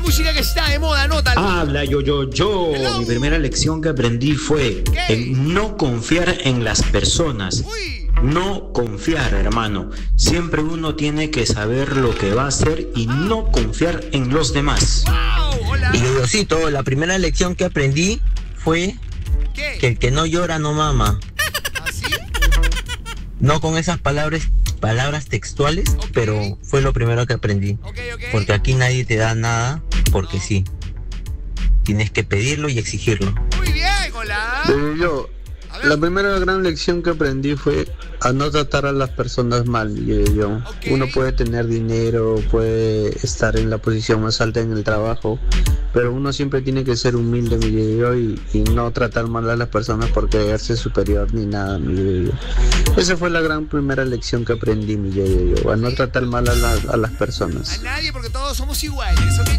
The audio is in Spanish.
la música que está de moda, anótalo. Habla yo. Hello. Mi primera lección que aprendí fue ¿Qué? el no confiar en las personas. Uy. No confiar, hermano. Siempre uno tiene que saber lo que va a hacer y no confiar en los demás. Wow, hola. Y Diosito, la primera lección que aprendí fue ¿Qué? que el que no llora no mama. ¿Así? No con esas palabras textuales, Ok. pero fue lo primero que aprendí. Ok. Porque aquí nadie te da nada porque sí. Tienes que pedirlo y exigirlo. Muy bien, hola. Yo, A ver. la primera gran lección que aprendí fue a no tratar a las personas mal. Yo. Ok. Uno puede tener dinero, puede estar en la posición más alta en el trabajo, pero uno siempre tiene que ser humilde, y no tratar mal a las personas por creerse superior ni nada, yo. Esa fue la gran primera lección que aprendí, yo, a no tratar mal a las personas. A nadie, porque todos somos iguales, ¿ok?